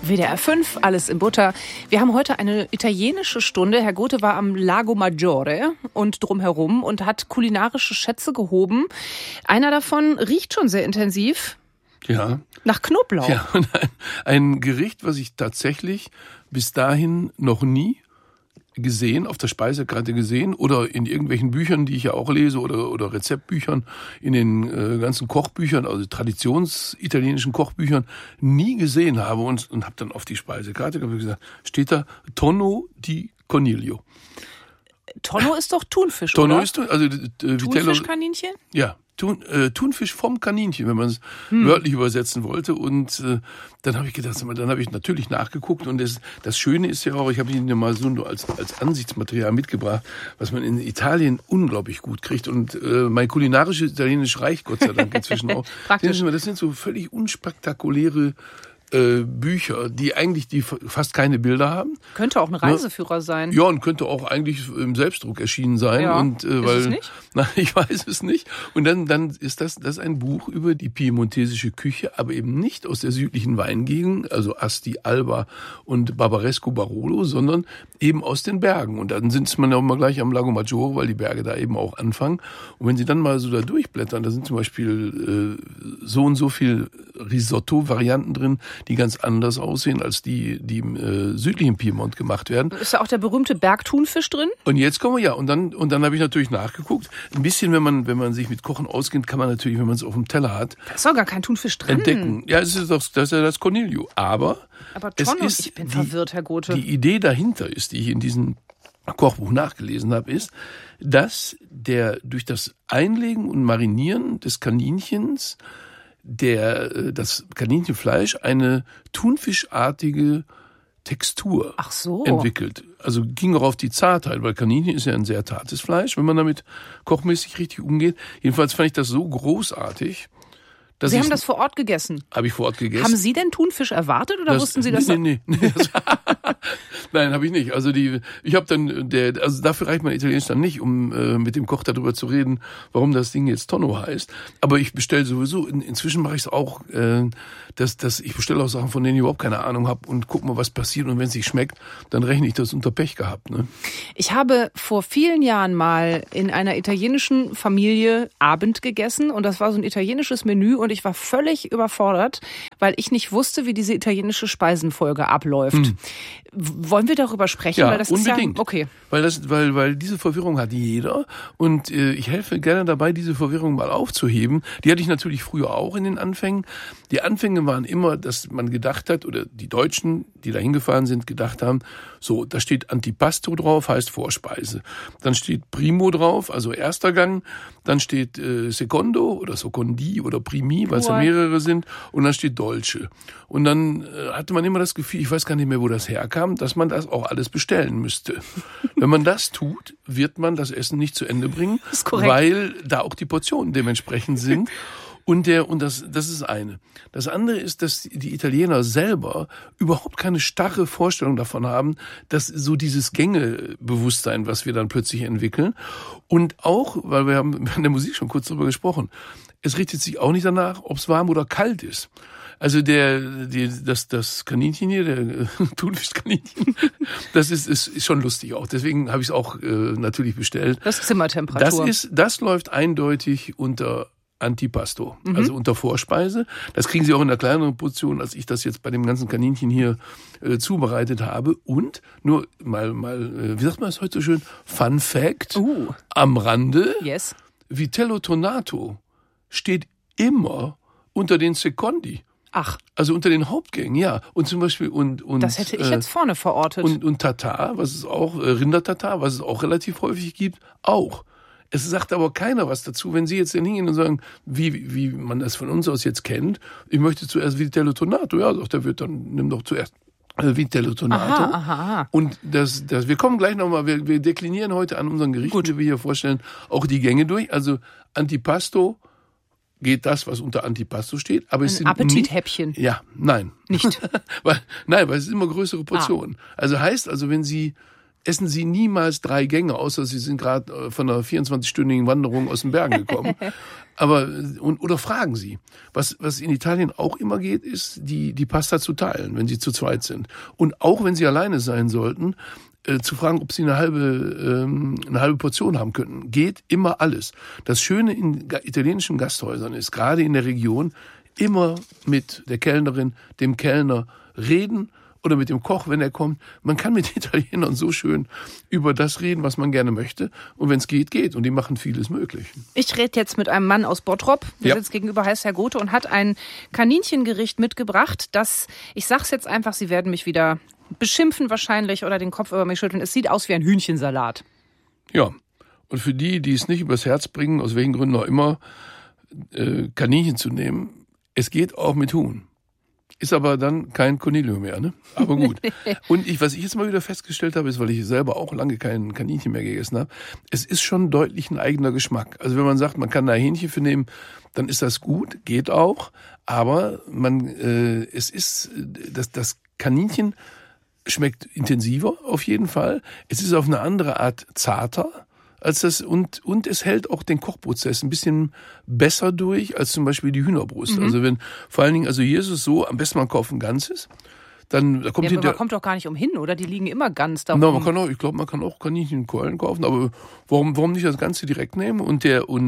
WDR 5, alles in Butter. Wir haben heute eine italienische Stunde. Herr Gothe war am Lago Maggiore und drumherum und hat kulinarische Schätze gehoben. Einer davon riecht schon sehr intensiv. Ja. Nach Knoblauch. Ja, und ein Gericht, was ich tatsächlich bis dahin noch nie gesehen, auf der Speisekarte gesehen oder in irgendwelchen Büchern, die ich ja auch lese oder Rezeptbüchern, in den ganzen Kochbüchern, also traditionsitalienischen Kochbüchern, nie gesehen habe und habe dann auf die Speisekarte gesagt, steht da Tonno di Coniglio. Tonno ist doch Thunfisch, Tonno oder? ist also Thunfischkaninchen? Ja. Thunfisch vom Kaninchen, wenn man es wörtlich übersetzen wollte. Und dann habe ich gedacht, dann habe ich natürlich nachgeguckt. Und das Schöne ist ja auch, ich habe Ihnen ja mal so als Ansichtsmaterial mitgebracht, was man in Italien unglaublich gut kriegt. Und mein kulinarisches Italienisch reicht Gott sei Dank inzwischen auch. Praktisch. Das sind so völlig unspektakuläre Bücher, die fast keine Bilder haben. Könnte auch ein Reiseführer sein. Ja, und könnte auch eigentlich im Selbstdruck erschienen sein. Ja. Und, ist es nicht? Na, ich weiß es nicht. Und dann ist das ein Buch über die piemontesische Küche, aber eben nicht aus der südlichen Weingegend, also Asti, Alba und Barbaresco Barolo, sondern eben aus den Bergen. Und dann sind man ja auch mal gleich am Lago Maggiore, weil die Berge da eben auch anfangen. Und wenn Sie dann mal so da durchblättern, da sind zum Beispiel so und so viel Risotto-Varianten drin, die ganz anders aussehen als die im südlichen Piemont gemacht werden. Ist da auch der berühmte Bergthunfisch drin? Und jetzt kommen wir, und dann habe ich natürlich nachgeguckt. Ein bisschen, wenn man sich mit Kochen auskennt, kann man natürlich, wenn man es auf dem Teller hat, Da ist doch gar kein Thunfisch drin. entdecken. Ja, das ist ja das Coniglio. Aber Tonno, es ist ich bin verwirrt, Herr Gothe. Die Idee dahinter ist, die ich in diesem Kochbuch nachgelesen habe, ist, dass durch das Einlegen und Marinieren des Kaninchens das Kaninchenfleisch eine thunfischartige Textur entwickelt. Also ging auch auf die Zartheit, weil Kaninchen ist ja ein sehr zartes Fleisch, wenn man damit kochmäßig richtig umgeht. Jedenfalls fand ich das so großartig. Sie haben das vor Ort gegessen? Habe ich vor Ort gegessen. Haben Sie denn Thunfisch erwartet oder wussten Sie das? Nee. Nein, habe ich nicht. Also ich habe dann, dafür reicht mein Italienisch dann nicht, um mit dem Koch darüber zu reden, warum das Ding jetzt Tonno heißt. Aber ich bestelle sowieso, inzwischen mache ich es auch, dass ich bestelle auch Sachen, von denen ich überhaupt keine Ahnung habe und guck mal, was passiert. Und wenn es nicht schmeckt, dann rechne ich das unter Pech gehabt. Ne? Ich habe vor vielen Jahren mal in einer italienischen Familie Abend gegessen und das war so ein italienisches Menü und ich war völlig überfordert, weil ich nicht wusste, wie diese italienische Speisenfolge abläuft. Wollen wir darüber sprechen? Ja, weil das unbedingt. Ist ja, okay. Weil diese Verwirrung hat jeder und ich helfe gerne dabei, diese Verwirrung mal aufzuheben. Die hatte ich natürlich früher auch in den Anfängen. Die Anfänge waren immer, dass man gedacht hat, oder die Deutschen, die da hingefahren sind, gedacht haben, so, da steht Antipasto drauf, heißt Vorspeise. Dann steht Primo drauf, also erster Gang. Dann steht Secondo oder Secondi oder Primi, weil es ja mehrere sind. Und dann steht Dolce. Und dann hatte man immer das Gefühl, ich weiß gar nicht mehr, wo das herkam, dass man das auch alles bestellen müsste. Wenn man das tut, wird man das Essen nicht zu Ende bringen, weil da auch die Portionen dementsprechend sind. Und das ist eine. Das andere ist, dass die Italiener selber überhaupt keine starre Vorstellung davon haben, dass so dieses Gängebewusstsein, was wir dann plötzlich entwickeln. Und auch, weil wir haben in der Musik schon kurz drüber gesprochen, es richtet sich auch nicht danach, ob es warm oder kalt ist. Also das Kaninchen hier, der Thunfischkaninchen, das ist schon lustig auch. Deswegen habe ich es auch natürlich bestellt. Das ist Zimmertemperatur. Das läuft eindeutig unter Antipasto, also unter Vorspeise. Das kriegen Sie auch in einer kleineren Portion, als ich das jetzt bei dem ganzen Kaninchen hier zubereitet habe. Und nur mal, wie sagt man das heute so schön? Fun Fact am Rande. Yes. Vitello Tonato steht immer unter den Secondi. Ach. Also unter den Hauptgängen, ja. Und zum Beispiel und das hätte ich jetzt vorne verortet. Und Tatar, was es auch Rindertatar, was es auch relativ häufig gibt, auch. Es sagt aber keiner was dazu, wenn Sie jetzt dann hingehen und sagen, wie man das von uns aus jetzt kennt. Ich möchte zuerst Vitello Tonato. Ja, sagt der Wirt, dann nimm doch zuerst Vitello Tonato. Aha. Und wir kommen gleich nochmal, wir deklinieren heute an unseren Gerichten, die wir hier vorstellen, auch die Gänge durch. Also Antipasto geht das, was unter Antipasto steht. Aber es sind Appetithäppchen. Ja, nein. Nicht? weil es sind immer größere Portionen. Also heißt, wenn Sie essen Sie niemals 3 Gänge, außer Sie sind gerade von einer 24-stündigen Wanderung aus den Bergen gekommen. Oder fragen Sie. Was in Italien auch immer geht, ist, die Pasta zu teilen, wenn Sie zu zweit sind. Und auch wenn Sie alleine sein sollten, zu fragen, ob Sie eine halbe Portion haben könnten. Geht immer alles. Das Schöne in italienischen Gasthäusern ist, gerade in der Region, immer mit der Kellnerin, dem Kellner reden oder mit dem Koch, wenn er kommt. Man kann mit Italienern so schön über das reden, was man gerne möchte. Und wenn es geht, geht. Und die machen vieles möglich. Ich rede jetzt mit einem Mann aus Bottrop, der sitzt gegenüber, heißt Herr Gothe, und hat ein Kaninchengericht mitgebracht, das, ich sag's jetzt einfach, Sie werden mich wieder beschimpfen wahrscheinlich oder den Kopf über mich schütteln. Es sieht aus wie ein Hühnchensalat. Ja, und für die es nicht übers Herz bringen, aus welchen Gründen auch immer, Kaninchen zu nehmen, es geht auch mit Huhn. Ist aber dann kein Cornelio mehr, ne? Aber gut. Und was ich jetzt mal wieder festgestellt habe, ist, weil ich selber auch lange kein Kaninchen mehr gegessen habe, es ist schon deutlich ein eigener Geschmack. Also wenn man sagt, man kann da Hähnchen für nehmen, dann ist das gut, geht auch. Aber das Kaninchen schmeckt intensiver auf jeden Fall. Es ist auf eine andere Art zarter als das und es hält auch den Kochprozess ein bisschen besser durch als zum Beispiel die Hühnerbrust. Also vor allen Dingen, hier ist es so, am besten man kauft ein ganzes. Dann, da kommt aber man kommt doch gar nicht umhin, oder? Die liegen immer ganz da. Ich glaube, man kann auch Kaninchenkeulen kaufen, aber warum nicht das Ganze direkt nehmen und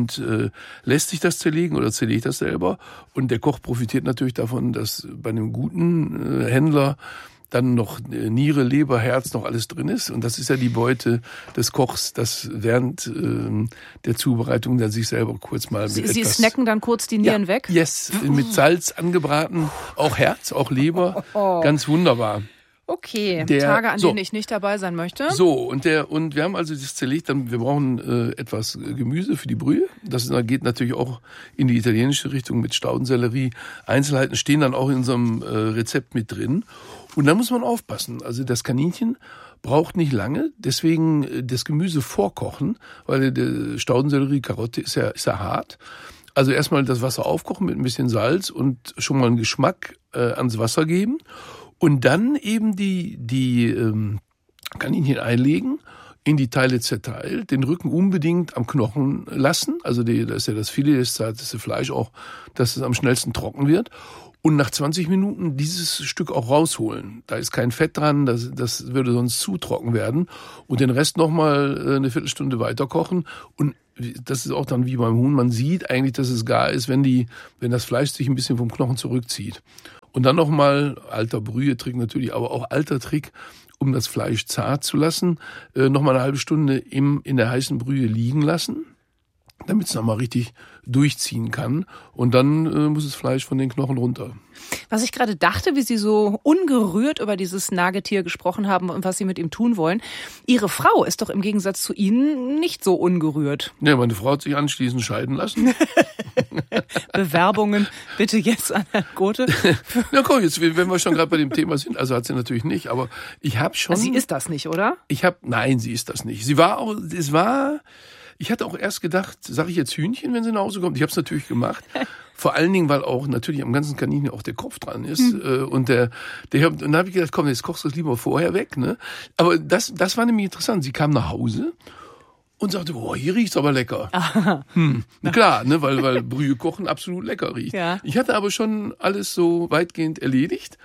lässt sich das zerlegen oder zerlegt das selber und der Koch profitiert natürlich davon, dass bei einem guten Händler dann noch Niere, Leber, Herz, noch alles drin ist. Und das ist ja die Beute des Kochs, das während der Zubereitung dann sich selber kurz mal mit Sie snacken dann kurz die Nieren weg? Yes, mit Salz angebraten, auch Herz, auch Leber, ganz wunderbar. Okay, Tage, an denen ich nicht dabei sein möchte. So, und wir haben also das zerlegt, wir brauchen etwas Gemüse für die Brühe. Das geht natürlich auch in die italienische Richtung mit Staudensellerie. Einzelheiten stehen dann auch in unserem Rezept mit drin. Und dann muss man aufpassen. Also das Kaninchen braucht nicht lange, deswegen das Gemüse vorkochen, weil der Staudensellerie, Karotte ist ja hart. Also erstmal das Wasser aufkochen mit ein bisschen Salz und schon mal einen Geschmack ans Wasser geben. Und dann eben die Kaninchen einlegen, in die Teile zerteilt, den Rücken unbedingt am Knochen lassen. Also da ist ja das Filet, das zarteste Fleisch auch, dass es am schnellsten trocken wird. Und nach 20 Minuten dieses Stück auch rausholen. Da ist kein Fett dran, das würde sonst zu trocken werden. Und den Rest nochmal eine Viertelstunde weiter kochen. Und das ist auch dann wie beim Huhn. Man sieht eigentlich, dass es gar ist, wenn das Fleisch sich ein bisschen vom Knochen zurückzieht. Und dann nochmal, alter Brühetrick natürlich, aber auch alter Trick, um das Fleisch zart zu lassen, nochmal eine halbe Stunde in der heißen Brühe liegen lassen, damit es nochmal richtig durchziehen kann. Und dann muss das Fleisch von den Knochen runter. Was ich gerade dachte, wie Sie so ungerührt über dieses Nagetier gesprochen haben und was Sie mit ihm tun wollen. Ihre Frau ist doch im Gegensatz zu Ihnen nicht so ungerührt. Ja, meine Frau hat sich anschließend scheiden lassen. Bewerbungen bitte jetzt an Herrn Gothe. Na komm, jetzt, wenn wir schon gerade bei dem Thema sind, also hat sie natürlich nicht, aber ich habe schon... Sie ist das nicht, oder? Nein, sie ist das nicht. Ich hatte auch erst gedacht, sage ich jetzt Hühnchen, wenn sie nach Hause kommt? Ich habe es natürlich gemacht. Vor allen Dingen, weil auch natürlich am ganzen Kaninchen auch der Kopf dran ist. Und dann habe ich gedacht, komm, jetzt kochst du es lieber vorher weg. Ne? Aber das war nämlich interessant. Sie kam nach Hause und sagte, boah, hier riecht's aber lecker. Klar, ne, weil Brühe kochen absolut lecker riecht. Ja. Ich hatte aber schon alles so weitgehend erledigt.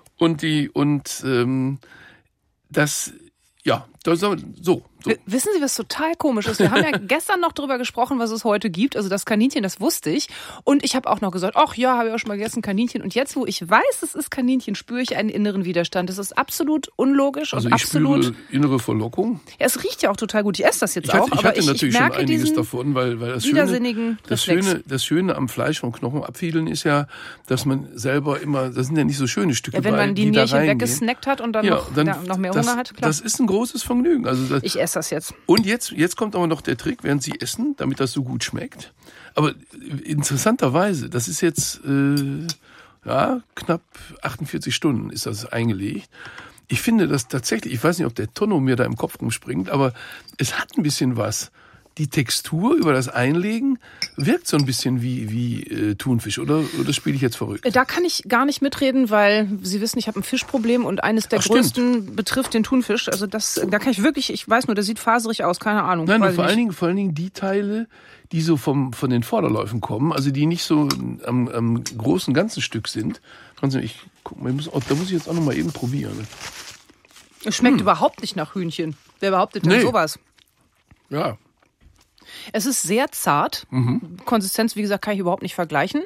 So. Wissen Sie, was total komisch ist? Wir haben ja gestern noch drüber gesprochen, was es heute gibt. Also das Kaninchen, das wusste ich. Und ich habe auch noch gesagt, ach ja, habe ich auch schon mal gegessen, Kaninchen. Und jetzt, wo ich weiß, es ist Kaninchen, spüre ich einen inneren Widerstand. Das ist absolut unlogisch und absolut... spüre innere Verlockung. Ja, es riecht ja auch total gut. Ich esse das jetzt auch. Ich hatte merke natürlich schon einiges davon, weil das Schöne am Fleisch vom Knochen abfiedeln ist ja, dass man selber immer, das sind ja nicht so schöne Stücke, wenn man die Nierchen weggesnackt hat und dann noch mehr Hunger hat, klar. Das ist ein großes Vergnügen. Also ich esse das jetzt. Und jetzt kommt aber noch der Trick, während Sie essen, damit das so gut schmeckt. Aber interessanterweise, das ist jetzt knapp 48 Stunden ist das eingelegt. Ich finde das tatsächlich, ich weiß nicht, ob der Tonno mir da im Kopf rumspringt, aber es hat ein bisschen was. die Textur über das Einlegen wirkt so ein bisschen wie Thunfisch, oder spiele ich jetzt verrückt? Da kann ich gar nicht mitreden, weil Sie wissen, ich habe ein Fischproblem und eines der größten betrifft den Thunfisch. Also da kann ich wirklich, ich weiß nur, der sieht faserig aus, keine Ahnung. Nein, vor allen Dingen die Teile, die so von den Vorderläufen kommen, also die nicht so am großen ganzen Stück sind. Ich guck mal, da muss ich jetzt auch noch mal eben probieren. Es schmeckt überhaupt nicht nach Hühnchen. Wer behauptet denn sowas? Ja. Es ist sehr zart. Konsistenz, wie gesagt, kann ich überhaupt nicht vergleichen.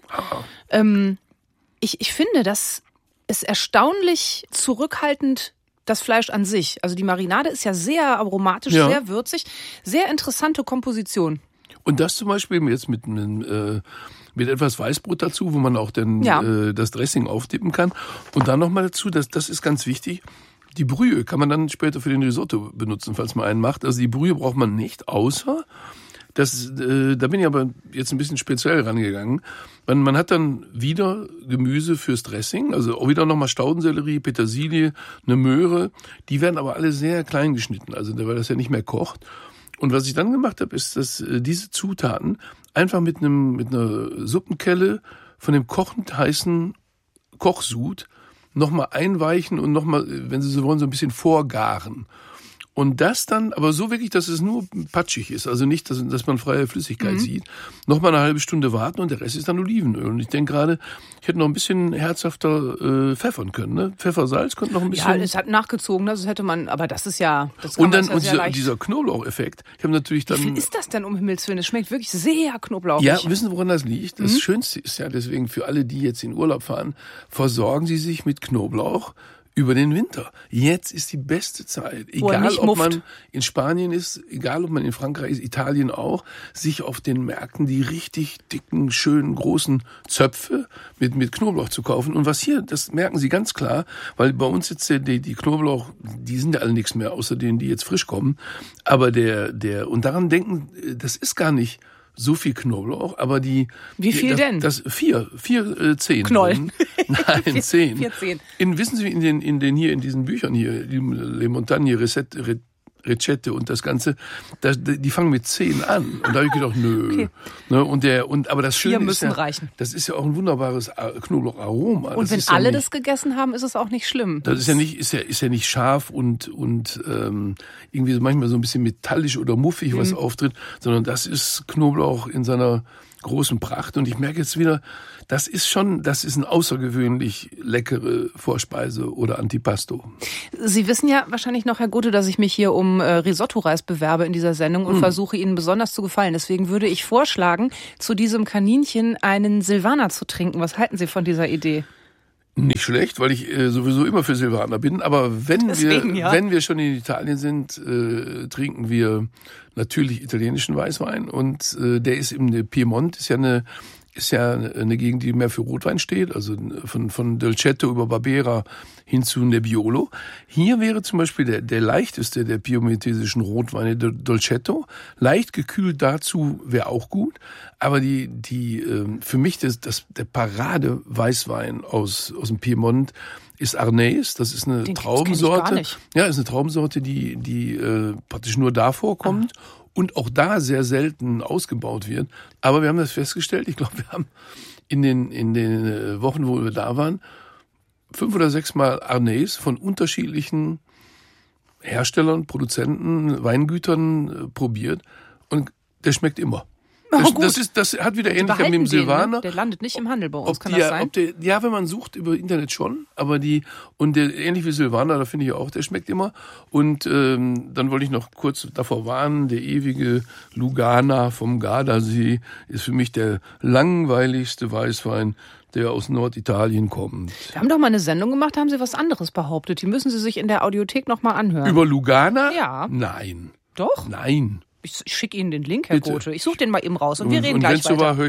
Ich finde, das ist erstaunlich zurückhaltend, das Fleisch an sich. Also die Marinade ist ja sehr aromatisch, sehr würzig. Sehr interessante Komposition. Und das zum Beispiel jetzt mit etwas Weißbrot dazu, wo man auch dann das Dressing auftippen kann. Und dann nochmal dazu, das ist ganz wichtig, die Brühe kann man dann später für den Risotto benutzen, falls man einen macht. Also die Brühe braucht man nicht, außer, da bin ich aber jetzt ein bisschen speziell rangegangen. Man hat dann wieder Gemüse fürs Dressing, also auch wieder nochmal Staudensellerie, Petersilie, eine Möhre. Die werden aber alle sehr klein geschnitten, also weil das ja nicht mehr kocht. Und was ich dann gemacht habe, ist, dass diese Zutaten einfach mit einer Suppenkelle von dem kochend heißen Kochsud nochmal einweichen und nochmal, wenn Sie so wollen, so ein bisschen vorgaren. Und das dann, aber so wirklich, dass es nur patschig ist, also nicht, dass man freie Flüssigkeit sieht. Nochmal eine halbe Stunde warten und der Rest ist dann Olivenöl. Und ich denke gerade, ich hätte noch ein bisschen herzhafter pfeffern können. Ne? Pfeffer, Salz könnte noch ein bisschen... Ja, es hat nachgezogen, das hätte man, aber das ist ja... Das kann und dann und dieser Knoblaucheffekt. Ich habe natürlich dann... Wie viel ist das denn, um Himmels Willen? Es schmeckt wirklich sehr knoblauchig. Ja, wissen Sie, woran das liegt? Das Schönste ist ja deswegen für alle, die jetzt in Urlaub fahren, versorgen Sie sich mit Knoblauch über den Winter. Jetzt ist die beste Zeit. Egal, ob man in Spanien ist, egal, ob man in Frankreich ist, Italien auch, sich auf den Märkten die richtig dicken, schönen, großen Zöpfe mit Knoblauch zu kaufen. Und was hier, das merken Sie ganz klar, weil bei uns jetzt die Knoblauch, die sind ja alle nichts mehr, außer denen, die jetzt frisch kommen. Aber und daran denken, das ist gar nicht so viel Knoblauch, aber Wie viel denn? Das 4 Zehen. Knollen. Nein, 10. 4 Zehen. Wissen Sie, in diesen Büchern hier, Le Montagne Recette und das Ganze, die fangen mit 10 an. Und da habe ich gedacht, nö. Okay. Aber das Schöne ist ja, reichen. Das ist ja auch ein wunderbares Knoblaucharoma. Und wenn alle das gegessen haben, ist es auch nicht schlimm. Das ist ja nicht scharf und irgendwie so manchmal so ein bisschen metallisch oder muffig, was auftritt, sondern das ist Knoblauch in seiner großen Pracht. Und ich merke jetzt wieder, das ist eine außergewöhnlich leckere Vorspeise oder Antipasto. Sie wissen ja wahrscheinlich noch, Herr Gothe, dass ich mich hier um Risotto-Reis bewerbe in dieser Sendung und versuche, Ihnen besonders zu gefallen. Deswegen würde ich vorschlagen, zu diesem Kaninchen einen Silvaner zu trinken. Was halten Sie von dieser Idee? Nicht schlecht, weil ich sowieso immer für Silvaner bin. Aber wenn wir schon in Italien sind, trinken wir natürlich italienischen Weißwein. Und der ist im Piemont, ist ja eine Gegend, die mehr für Rotwein steht, also von Dolcetto über Barbera hin zu Nebbiolo. Hier wäre zum Beispiel der leichteste der piemontesischen Rotweine, Dolcetto. Leicht gekühlt dazu wäre auch gut, aber für mich der Parade-Weißwein aus dem Piemont ist Arneis. Das ist eine Traubensorte. Ja, ist eine Traubensorte, die praktisch nur da vorkommt. Und auch da sehr selten ausgebaut wird. Aber wir haben das festgestellt. Ich glaube, wir haben in den Wochen, wo wir da waren, 5 oder 6 Mal Arneis von unterschiedlichen Herstellern, Produzenten, Weingütern probiert. Und der schmeckt immer. Das hat wieder Ähnlichkeit mit dem Silvaner. Ne? Der landet nicht im Handel bei uns, kann das sein? Wenn man sucht über Internet schon, aber ähnlich wie Silvaner, da finde ich auch, der schmeckt immer. Und dann wollte ich noch kurz davor warnen, der ewige Lugana vom Gardasee ist für mich der langweiligste Weißwein, der aus Norditalien kommt. Wir haben doch mal eine Sendung gemacht, da haben Sie was anderes behauptet. Die müssen Sie sich in der Audiothek noch mal anhören. Über Lugana? Ja. Nein. Doch? Nein. Ich schicke Ihnen den Link, Herr Gothe. Ich suche den mal eben raus und wir reden gleich weiter.